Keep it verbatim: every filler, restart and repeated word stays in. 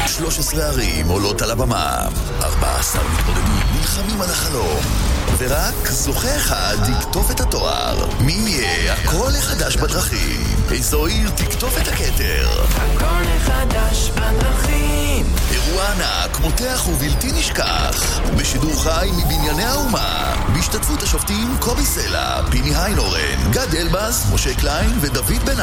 שלוש עשרה ערים עולות על הבמה, ארבעה עשר מתמודדים נלחמים על החלום, ורק זוכה אחד יקטוף את התואר. מי יהיה הקול החדש בדרכים? איזו עיר תקטוף את הכתר? הקול החדש בדרכים. אירוע ענק, מותח ובלתי נשכח, בשידור חי מבנייני האומה, בהשתתפות השופטים קובי סלע, פיני היינורן, גד אלבאס, משה קליין ודוד בן